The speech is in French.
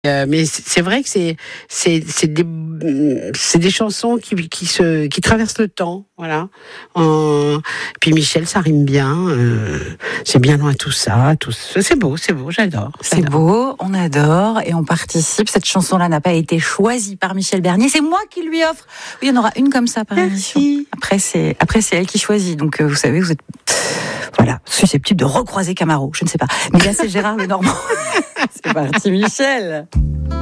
Mais c'est vrai que c'est des chansons qui traversent le temps, voilà. Puis Michel, ça rime bien. C'est bien loin tout ça. C'est beau, j'adore. C'est beau, on adore et on participe. Cette chanson-là n'a pas été choisie par Michel Bernier. C'est moi qui lui offre. Oui, il y en aura une comme ça par émission. Après, c'est elle qui choisit. Donc, vous savez, vous êtes susceptible de recroiser Camaro. Je ne sais pas. Mais là, c'est Gérard Lenormand. C'est parti, Michel.